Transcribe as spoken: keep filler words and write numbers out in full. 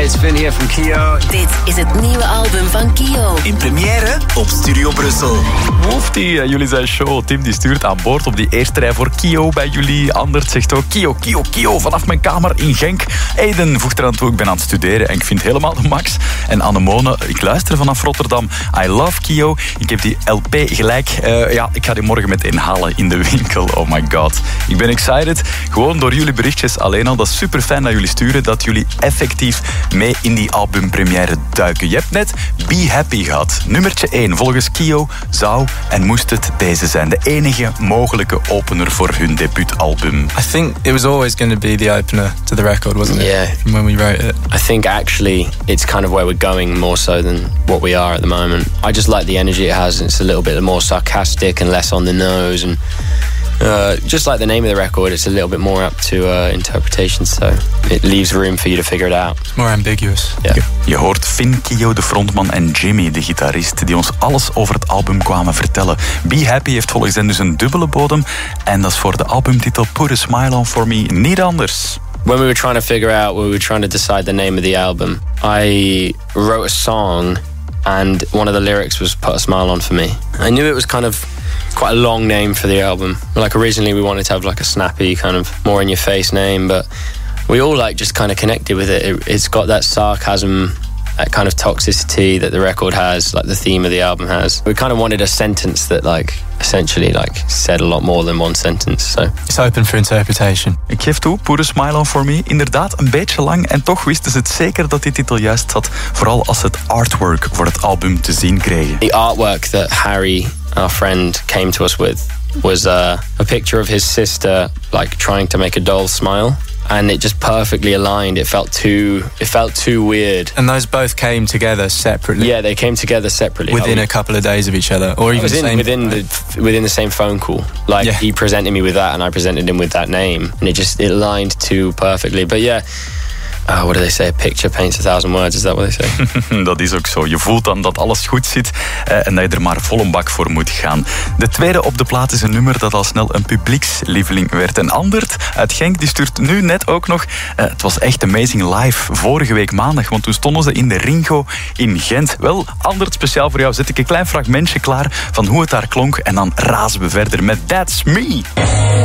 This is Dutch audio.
Hi, it's Finn here from Kio. Dit is het nieuwe album van Kio. In première op Studio Brussel. Wolfie, jullie zijn show. Tim die stuurt aan boord op die eerste rij voor Kio bij jullie. Andert zegt ook Kio, Kio, Kio vanaf mijn kamer in Genk. Aiden voegt eraan toe, ik ben aan het studeren en ik vind helemaal de max. En Annemone, ik luister vanaf Rotterdam. I love Kio. Ik heb die L P gelijk. Uh, ja, ik ga die morgen meteen halen in de winkel. Oh my god. Ik ben excited. Gewoon door jullie berichtjes alleen al. Dat is super fijn dat jullie sturen. Dat jullie effectief mee in die albumpremière duiken. Je hebt net Be Happy gehad. Nummertje één. Volgens Kio zou en moest het deze zijn. De enige mogelijke opener voor hun debuutalbum. I think it was always going to be the opener to the record, wasn't it? Yeah. From when we wrote it. I think actually it's kind of where we're going more so than what we are at the moment. I just like the energy it has. It's a little bit more sarcastic and less on the nose, and uh, just like the name of the record, it's a little bit more up to uh, interpretation, so it leaves room for you to figure it out. It's more ambiguous. Yeah. Je hoort Finn, Kio, de frontman, en Jimmy, de gitarist, die ons alles over het album kwamen vertellen. Be Happy heeft volgens hen dus een dubbele bodem en dat is voor de albumtitel Put a Smile on For Me niet anders. When we were trying to figure out, we were trying to decide the name of the album, I wrote a song and one of the lyrics was Put a Smile On For Me. I knew it was kind of quite a long name for the album. Like originally we wanted to have like a snappy kind of more in your face name, but we all like just kind of connected with it. it. It's got that sarcasm, that kind of toxicity that the record has, like the theme of the album has. We kind of wanted a sentence that like essentially like said a lot more than one sentence. So It's open for interpretation. Ik geef toe, Put a Smile on For Me. Inderdaad, een beetje lang en toch wisten ze het zeker dat die titel juist zat. Vooral als ze het artwork voor het album te zien kregen. the artwork that Harry, our friend, came to us with was uh, a picture of his sister like trying to make a doll smile. And it just perfectly aligned. It felt too. It felt too weird. And those both came together separately. Yeah, they came together separately Within a couple of days of each other, or even within the same within the within the same phone call. Like Yeah. he presented me with that, and I presented him with that name, and it just it aligned too perfectly. But yeah. Uh, what do they say? A picture paints a thousand words. Is that what they say? Dat is ook zo. Je voelt dan dat alles goed zit eh, en dat je er maar vol een bak voor moet gaan. De tweede op de plaat is een nummer dat al snel een publiekslieveling werd. En Andert uit Genk die stuurt nu net ook nog... Eh, het was echt amazing live vorige week maandag, want toen stonden ze in de Ringo in Gent. Wel, Andert, speciaal voor jou zet ik een klein fragmentje klaar van hoe het daar klonk en dan razen we verder met That's Me.